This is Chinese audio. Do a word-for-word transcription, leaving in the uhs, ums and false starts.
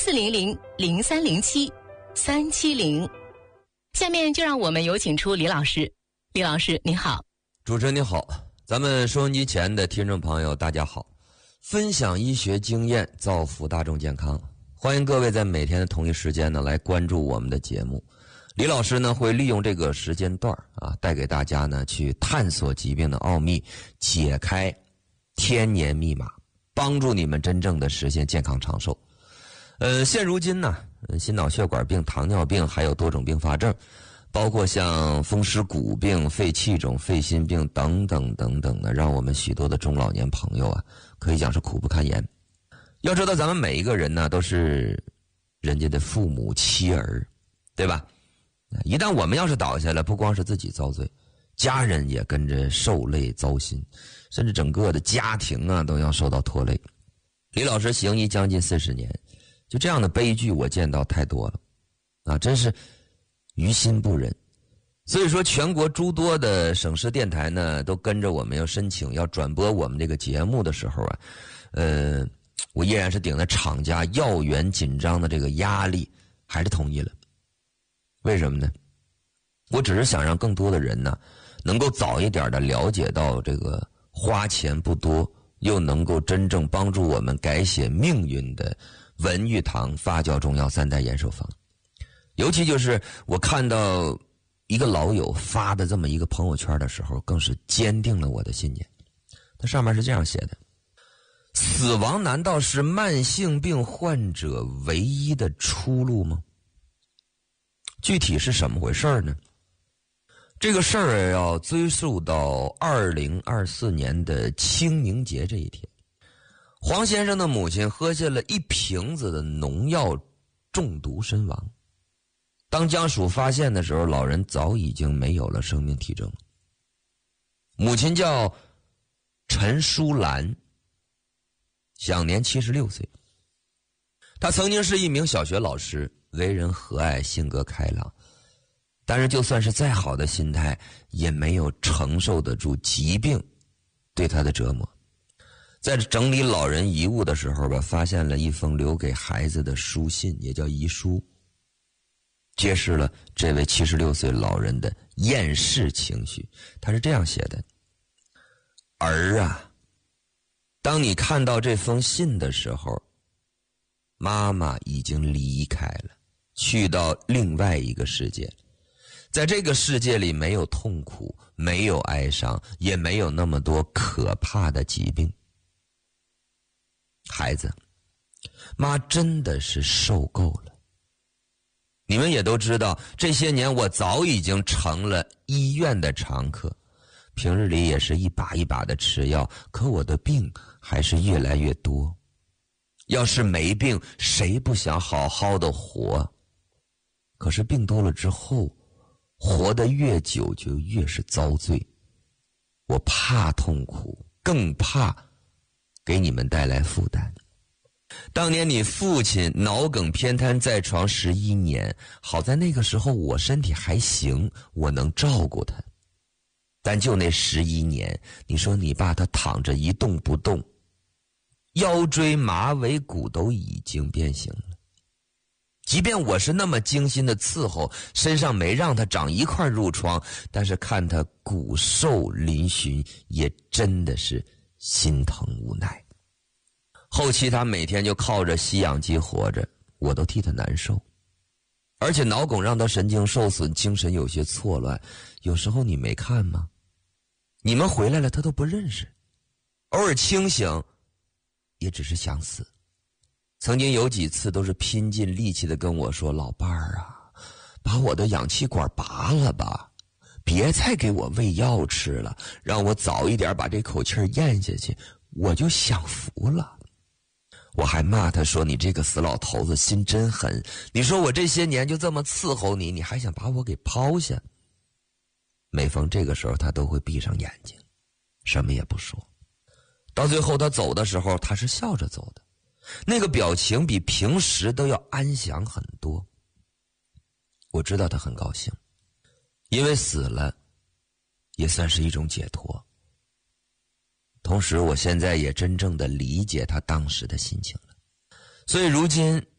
四零零零三零七三七零。下面就让我们有请出李老师。李老师您好。 主持人您好，咱们收音机前的听众朋友大家好，分享医学经验，造福大众健康，欢迎各位在每天的同一时间呢来关注我们的节目。李老师呢会利用这个时间段啊，带给大家呢去探索疾病的奥秘，解开天年密码，帮助你们真正的实现健康长寿。呃，现如今呢，心脑血管病、糖尿病还有多种并发症，包括像风湿骨病、肺气肿、肺心病等等等等的，让我们许多的中老年朋友啊，可以讲是苦不堪言。要知道，咱们每一个人呢，都是人家的父母妻儿，对吧？一旦我们要是倒下来，不光是自己遭罪，家人也跟着受累糟心，甚至整个的家庭啊都要受到拖累。李老师行医将近四十年，就这样的悲剧我见到太多了啊，真是于心不忍。所以说全国诸多的省市电台呢都跟着我们要申请要转播我们这个节目的时候啊，呃我依然是顶着厂家要员紧张的这个压力，还是同意了。为什么呢？我只是想让更多的人呢能够早一点的了解到这个花钱不多又能够真正帮助我们改写命运的文玉堂发酵中药三代延寿方。尤其就是我看到一个老友发的这么一个朋友圈的时候，更是坚定了我的信念。它上面是这样写的：死亡难道是慢性病患者唯一的出路吗？具体是什么回事呢？这个事儿要追溯到二零二四年的清明节这一天，黄先生的母亲喝下了一瓶子的农药中毒身亡。当家属发现的时候，老人早已经没有了生命体征。母亲叫陈淑兰，享年七十六岁。她曾经是一名小学老师，为人和蔼，性格开朗，但是就算是再好的心态，也没有承受得住疾病对她的折磨。在整理老人遗物的时候吧，发现了一封留给孩子的书信，也叫遗书，揭示了这位七十六岁老人的厌世情绪。他是这样写的：儿啊，当你看到这封信的时候，妈妈已经离开了，去到另外一个世界。在这个世界里没有痛苦，没有哀伤，也没有那么多可怕的疾病。孩子，妈真的是受够了。你们也都知道，这些年我早已经成了医院的常客，平日里也是一把一把的吃药，可我的病还是越来越多。要是没病，谁不想好好的活？可是病多了之后，活得越久就越是遭罪。我怕痛苦，更怕给你们带来负担。当年你父亲脑梗偏瘫在床十一年，好在那个时候我身体还行，我能照顾他。但就那十一年，你说你爸他躺着一动不动，腰椎马尾骨都已经变形了。即便我是那么精心的伺候，身上没让他长一块褥疮，但是看他骨瘦嶙峋，也真的是心疼无奈。后期他每天就靠着吸氧机活着，我都替他难受。而且脑梗让他神经受损，精神有些错乱。有时候你没看吗？你们回来了他都不认识，偶尔清醒也只是想死。曾经有几次都是拼尽力气的跟我说：老伴儿啊，把我的氧气管拔了吧，别再给我喂药吃了，让我早一点把这口气咽下去，我就享福了。我还骂他说：你这个死老头子心真狠，你说我这些年就这么伺候你，你还想把我给抛下？每逢这个时候他都会闭上眼睛，什么也不说。到最后他走的时候，他是笑着走的，那个表情比平时都要安详很多。我知道他很高兴，因为死了也算是一种解脱。同时我现在也真正的理解他当时的心情了。所以如今